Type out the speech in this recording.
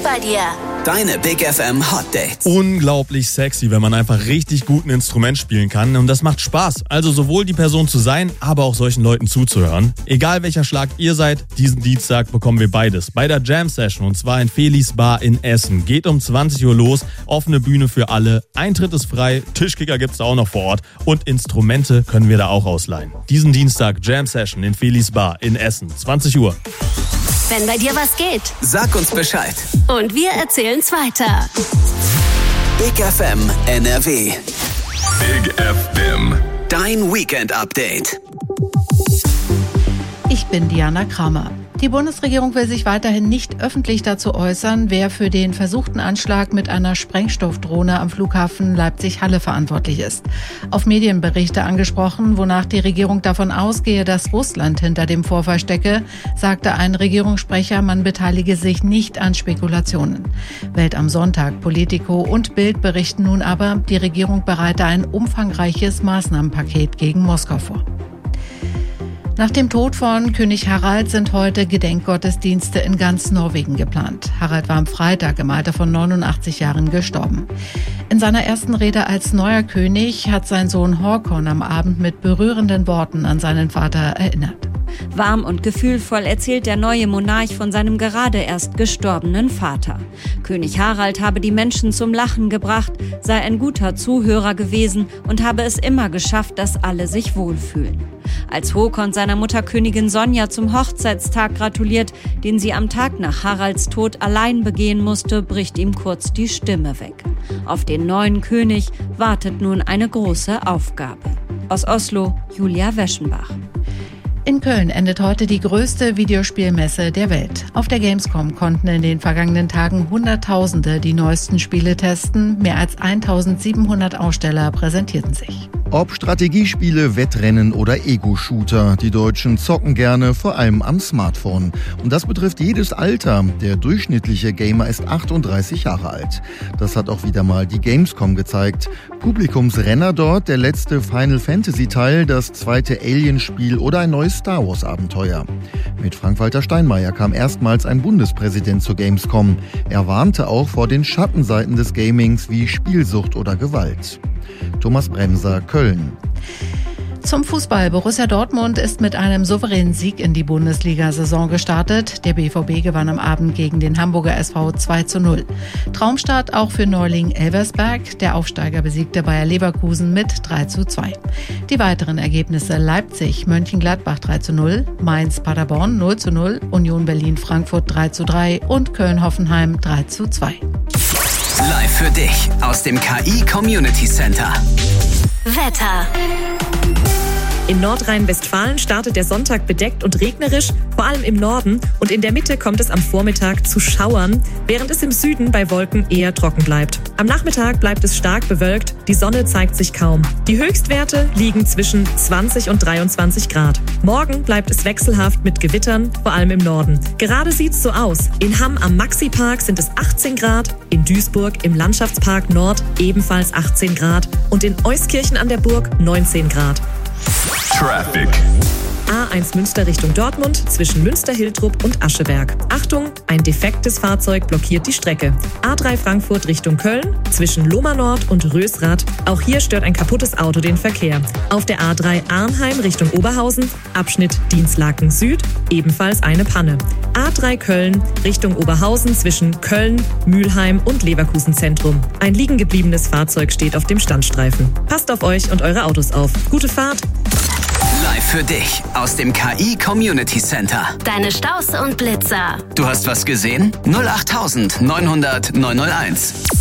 bei dir. Deine Big FM Hot Dates. Unglaublich sexy, wenn man einfach richtig gut ein Instrument spielen kann. Und das macht Spaß. Also sowohl die Person zu sein, aber auch solchen Leuten zuzuhören. Egal welcher Schlag ihr seid, diesen Dienstag bekommen wir beides. Bei der Jam Session, und zwar in Felis Bar in Essen. Geht um 20 Uhr los, offene Bühne für alle. Eintritt ist frei, Tischkicker gibt's da auch noch vor Ort. Und Instrumente können wir da auch ausleihen. Diesen Dienstag Jam Session in Felis Bar in Essen, 20 Uhr. Wenn bei dir was geht, Sag uns Bescheid. und wir erzählen's weiter. Big FM NRW. Big FM. Dein Weekend Update. Ich bin Diana Kramer. Die Bundesregierung will sich weiterhin nicht öffentlich dazu äußern, wer für den versuchten Anschlag mit einer Sprengstoffdrohne am Flughafen Leipzig-Halle verantwortlich ist. Auf Medienberichte angesprochen, wonach die Regierung davon ausgehe, dass Russland hinter dem Vorfall stecke, sagte ein Regierungssprecher, man beteilige sich nicht an Spekulationen. Welt am Sonntag, Politico und Bild berichten nun aber, die Regierung bereite ein umfangreiches Maßnahmenpaket gegen Moskau vor. Nach dem Tod von König Harald sind heute Gedenkgottesdienste in ganz Norwegen geplant. Harald war am Freitag im Alter von 89 Jahren gestorben. In seiner ersten Rede als neuer König hat sein Sohn Håkon am Abend mit berührenden Worten an seinen Vater erinnert. Warm und gefühlvoll erzählt der neue Monarch von seinem gerade erst gestorbenen Vater. König Harald habe die Menschen zum Lachen gebracht, sei ein guter Zuhörer gewesen und habe es immer geschafft, dass alle sich wohlfühlen. Als Håkon seiner Mutter Königin Sonja zum Hochzeitstag gratuliert, den sie am Tag nach Haralds Tod allein begehen musste, bricht ihm kurz die Stimme weg. Auf den neuen König wartet nun eine große Aufgabe. Aus Oslo, Julia Weschenbach. In Köln endet heute die größte Videospielmesse der Welt. Auf der Gamescom konnten in den vergangenen Tagen Hunderttausende die neuesten Spiele testen. Mehr als 1700 Aussteller präsentierten sich. Ob Strategiespiele, Wettrennen oder Ego-Shooter, die Deutschen zocken gerne, vor allem am Smartphone. Und das betrifft jedes Alter. Der durchschnittliche Gamer ist 38 Jahre alt. Das hat auch wieder mal die Gamescom gezeigt. Publikumsrenner dort, der letzte Final Fantasy-Teil, das zweite Alien-Spiel oder ein neues Star Wars-Abenteuer. Mit Frank-Walter Steinmeier kam erstmals ein Bundespräsident zur Gamescom. Er warnte auch vor den Schattenseiten des Gamings wie Spielsucht oder Gewalt. Thomas Bremser, Köln. Zum Fußball. Borussia Dortmund ist mit einem souveränen Sieg in die Bundesliga-Saison gestartet. Der BVB gewann am Abend gegen den Hamburger SV 2:0. Traumstart auch für Neuling Elversberg. Der Aufsteiger besiegte Bayer Leverkusen mit 3:2. Die weiteren Ergebnisse: Leipzig, Mönchengladbach 3:0, Mainz, Paderborn 0:0, Union Berlin-Frankfurt 3:3 und Köln-Hoffenheim 3:2. Live für dich aus dem KI Community Center. Wetter. In Nordrhein-Westfalen startet der Sonntag bedeckt und regnerisch, vor allem im Norden, und in der Mitte kommt es am Vormittag zu Schauern, während es im Süden bei Wolken eher trocken bleibt. Am Nachmittag bleibt es stark bewölkt, die Sonne zeigt sich kaum. Die Höchstwerte liegen zwischen 20 und 23 Grad. Morgen bleibt es wechselhaft mit Gewittern, vor allem im Norden. Gerade sieht's so aus. In Hamm am Maxi-Park sind es 18 Grad, in Duisburg im Landschaftspark Nord ebenfalls 18 Grad und in Euskirchen an der Burg 19 Grad. Traffic. A1 Münster Richtung Dortmund zwischen Münster-Hiltrup und Ascheberg. Achtung, ein defektes Fahrzeug blockiert die Strecke. A3 Frankfurt Richtung Köln zwischen Lohmer Nord und Rösrath. Auch hier stört ein kaputtes Auto den Verkehr. Auf der A3 Arnheim Richtung Oberhausen, Abschnitt Dienstlaken Süd, ebenfalls eine Panne. A3 Köln Richtung Oberhausen zwischen Köln, Mülheim und Leverkusen Zentrum. Ein liegengebliebenes Fahrzeug steht auf dem Standstreifen. Passt auf euch und eure Autos auf. Gute Fahrt! Live für dich aus dem KI Community Center. Deine Staus und Blitzer. Du hast was gesehen? 08900 901.